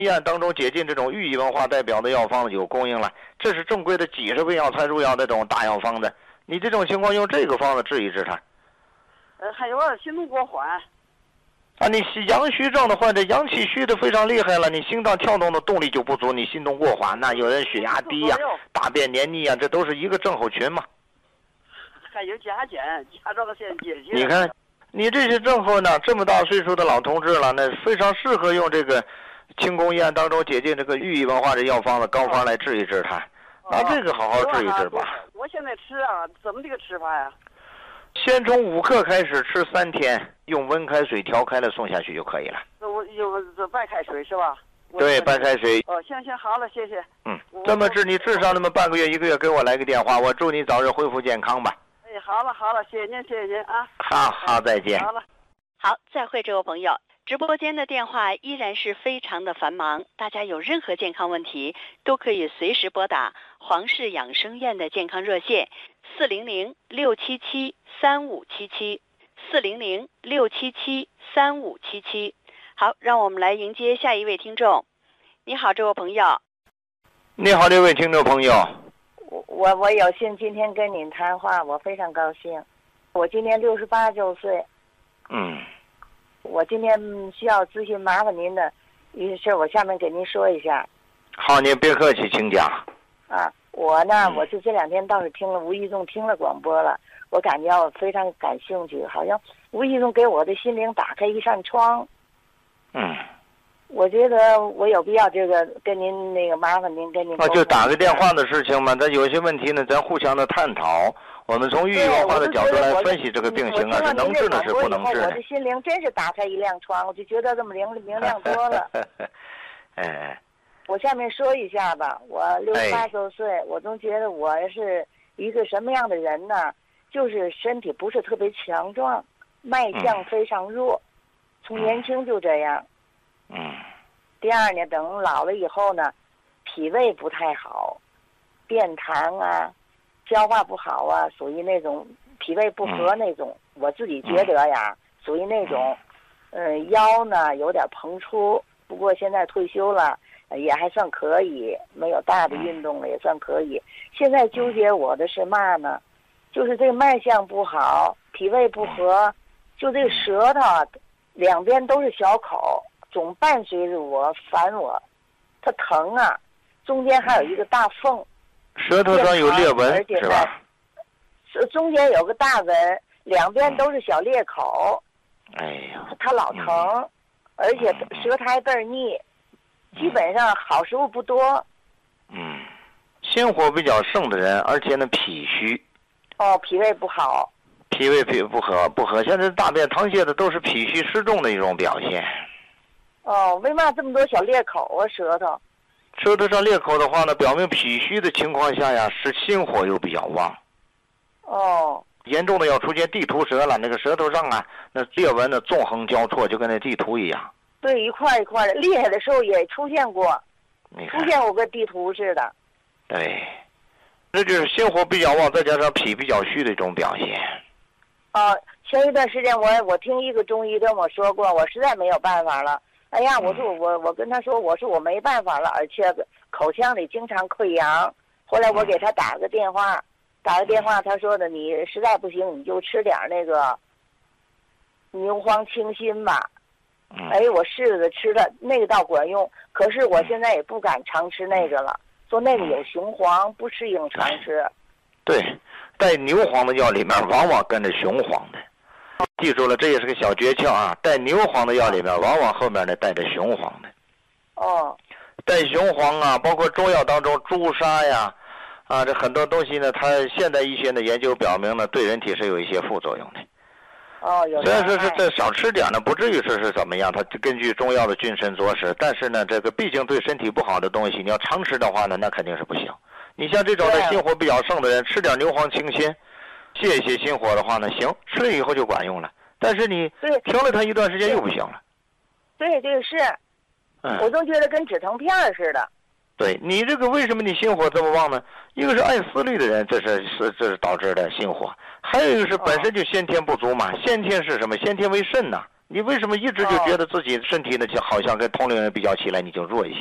医院当中解禁这种寓意文化代表的药方子有供应了，这是正规的几十味药才入药的这种大药方子。你这种情况用这个方子治一治它。 还有心动过缓。 啊，你阳虚症的患者，阳气虚的非常厉害了，你心脏跳动的动力就不足，你心动过缓呐，有人血压低呀，大便黏腻呀，这都是一个症候群嘛。 还有甲状腺结节。 你看，你这些症候呢，这么大岁数的老同志了，那非常适合用这个清宫医院当中解禁这个寓意文化的药方子膏方来治一治它。拿这个好好治一治吧。 我现在吃啊，怎么这个吃法呀？ 先从5克开始吃3天，用温开水调开了送下去就可以了。 我用这白开水是吧？ 对，白开水。 行，好了，谢谢。 这么治你至少那么半个月1个月，给我来个电话，我祝你早日恢复健康吧。 好了，谢谢您啊。 好，再见。 好，再会，这位朋友。直播间的电话依然是非常的繁忙，大家有任何健康问题都可以随时拨打黄氏养生院的健康热线400-677-3577，400-677-3577。好，让我们来迎接下一位听众。你好，这位朋友。 你好，这位听众朋友。 我有幸今天跟您谈话，我非常高兴。我今年68周岁。我今天需要咨询，麻烦您的一些事，我下面给您说一下。 好，您别客气，请讲。 我呢，我是这2天倒是无意中听了广播了，我感觉我非常感兴趣，好像无意中给我的心灵打开一扇窗。我觉得我有必要这个跟您麻烦您跟您。 就打个电话的事情嘛，咱有些问题呢，咱互相的探讨。我们从寓意文化的角度来分析这个病情啊，是能治呢，是不能治的。 我的心灵真是打开一辆窗，我就觉得这么明亮多了。我下面说一下吧，我68周岁，我总觉得我是一个什么样的人呢？就是身体不是特别强壮，脉象非常弱，从年轻就这样。第二呢，等老了以后呢，脾胃不太好，便溏啊，消化不好啊，属于那种脾胃不和那种。我自己觉得呀，属于那种，腰呢有点膨出，不过现在退休了，也还算可以，没有大的运动了，也算可以。现在纠结我的是嘛呢？就是这个脉象不好，脾胃不和，就这个舌头两边都是小口。总伴随着我烦我，它疼啊，中间还有一个大缝， 舌头上有裂纹是吧？ 中间有个大纹，两边都是小裂口。它老疼，而且舌苔倍儿腻，基本上好食物不多。 心火比较盛的人，而且呢脾虚。 脾胃不好。 脾胃不和，现在大便溏泻的都是脾虚湿重的一种表现。 为嘛这么多小裂口啊？舌头上裂口的话呢，表明脾虚的情况下呀，是心火又比较旺。严重的要出现地图舌了，那个舌头上啊，那裂纹呢纵横交错，就跟那地图一样。 对，一块一块的，厉害的时候也出现过，个地图似的。 对，这就是心火比较旺，再加上脾比较虚的一种表现。 前一段时间我听一个中医跟我说过，我实在没有办法了。我说我跟他说，我没办法了，而且口腔里经常溃疡。后来我给他打个电话，他说的你实在不行你就吃点那个牛黄清心吧。我试着吃的那个倒管用，可是我现在也不敢常吃那个了，说那个有雄黄，不适应常吃。 对，带牛黄的药里面往往跟着雄黄的。记住了，这也是个小诀窍啊！带牛黄的药里面，往往后面呢带着雄黄的。带雄黄啊，包括中药当中朱砂呀，这很多东西呢，它现代医学的研究表明呢，对人体是有一些副作用的。虽然说是这少吃点呢，不至于说是怎么样，它根据中药的君臣佐使，但是呢，这个毕竟对身体不好的东西，你要常吃的话呢，那肯定是不行。你像这种的心火比较盛的人，吃点牛黄清心。泄一泄心火的话呢，行，吃了以后就管用了。但是你停了它一段时间又不行了。 对，是。我总觉得跟止疼片似的。 对，你这个为什么你心火这么旺呢？一个是爱思虑的人，这是导致的心火；还有一个是本身就先天不足嘛。先天是什么？先天为肾呐， 你为什么一直就觉得自己身体呢，就好像跟同龄人比较起来，你就弱一些？